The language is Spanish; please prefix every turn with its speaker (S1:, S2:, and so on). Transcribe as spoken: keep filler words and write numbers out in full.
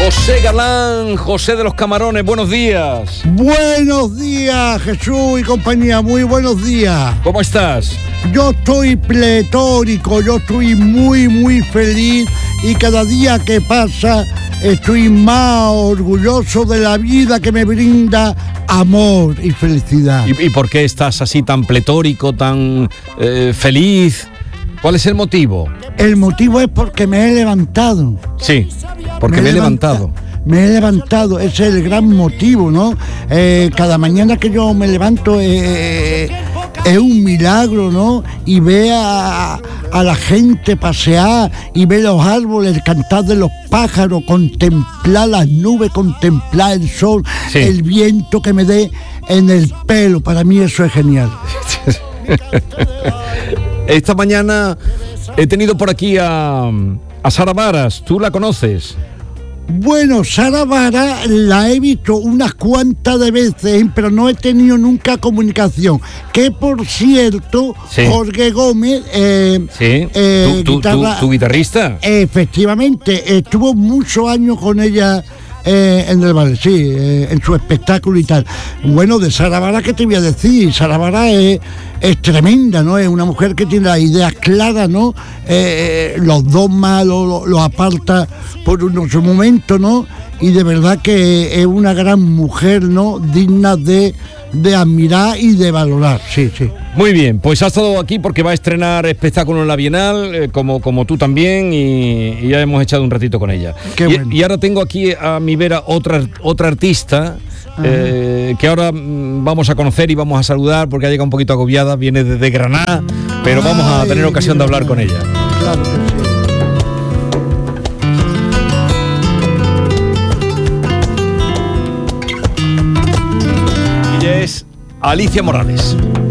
S1: José Galán, José de los Camarones, buenos días.
S2: Buenos días, Jesús y compañía, muy buenos días.
S1: ¿Cómo estás?
S2: Yo estoy pletórico, yo estoy muy, muy feliz y cada día que pasa estoy más orgulloso de la vida que me brinda amor y felicidad.
S1: ¿Y, y por qué estás así tan pletórico, tan eh, feliz? ¿Cuál es el motivo?
S2: El motivo es porque me he levantado.
S1: Sí, porque me, me he levantado.
S2: Me he levantado, ese es el gran motivo, ¿no? Eh, cada mañana que yo me levanto eh, es un milagro, ¿no? Y ve a, a la gente pasear y ve los árboles, el cantar de los pájaros, contemplar las nubes, contemplar el sol, sí. El viento que me dé en el pelo. Para mí eso es genial.
S1: Esta mañana he tenido por aquí a, a Sara Varas. ¿Tú la conoces?
S2: Bueno, Sara Vara la he visto unas cuantas de veces, pero no he tenido nunca comunicación. Que por cierto, sí. Jorge Gómez, eh,
S1: sí.
S2: eh,
S1: ¿Tú, tú,
S2: guitarra,
S1: tú, ¿Tu guitarrista?
S2: Efectivamente, estuvo muchos años con ella. Eh, en el ballet, sí, eh, en su espectáculo y tal. Bueno, de Sara Vara, ¿qué te voy a decir? Sara Vara es, es tremenda, ¿no? Es una mujer que tiene las ideas claras, ¿no? Eh, los dogmas los lo, lo aparta por unos momentos, ¿no? Y de verdad que es una gran mujer, ¿no? Digna de, de admirar y de valorar, sí, sí.
S1: Muy bien, pues ha estado aquí porque va a estrenar espectáculo en la Bienal, eh, como, como tú también, y, y ya hemos echado un ratito con ella.
S2: Qué
S1: y,
S2: bueno.
S1: y ahora tengo aquí a mi vera otra, otra artista, eh, que ahora mm, vamos a conocer y vamos a saludar porque ha llegado un poquito agobiada, viene desde Granada, pero vamos a tener ocasión de hablar con ella.
S2: Claro que sí.
S1: Ella es Alicia Morales.